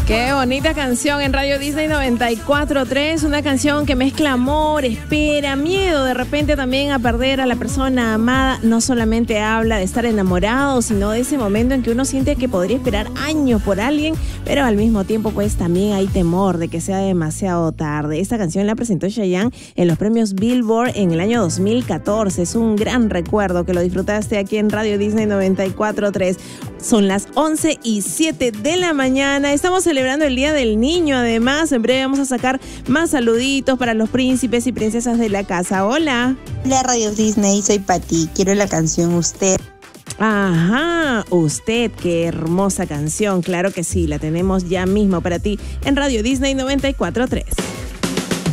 Qué bonita canción en Radio Disney 94.3, una canción que mezcla amor, espera, miedo de repente también a perder a la persona amada. No solamente habla de estar enamorado, sino de ese momento en que uno siente que podría esperar años por alguien, pero al mismo tiempo pues también hay temor de que sea demasiado tarde. Esta canción la presentó Chayanne en los premios Billboard en el año 2014. Es un gran recuerdo que lo disfrutaste aquí en Radio Disney 94.3. Son las 11:07 de la mañana. Estamos celebrando el Día del Niño. Además, en breve vamos a sacar más saluditos para los príncipes y princesas de la casa. Hola. Hola Radio Disney, soy Pati. Quiero la canción Usted. Ajá, Usted, qué hermosa canción. Claro que sí, la tenemos ya mismo para ti en Radio Disney 94.3.